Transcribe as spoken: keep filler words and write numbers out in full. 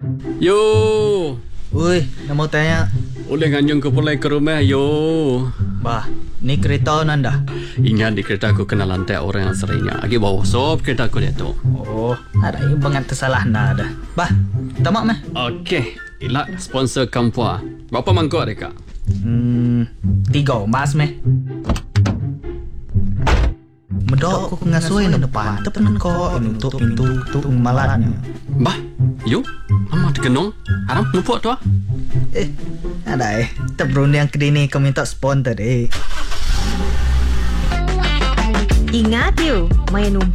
Yo, Ui, nak mau tanya. boleh nganyung ke pulai ke rumah, yo. Bah, ni kereta nanda. Ingat di kereta aku kena lantai orang yang seringnya. Lagi bawa sop kereta aku dia tu. Oh, ada yang bangat tersalah nada. Bah, tamak meh. Okey, ilak sponsor kampua. Berapa mangkuk mereka? Hmm, tiga mas meh. Medok aku ngasui na depan tepen ko nutup pintu tu malatnya. Bah, yo. Lama terkenung. Haram, lupa tu ah. Eh, ada eh. Terberun yang kedini kau minta sponsor eh. Ingat you, main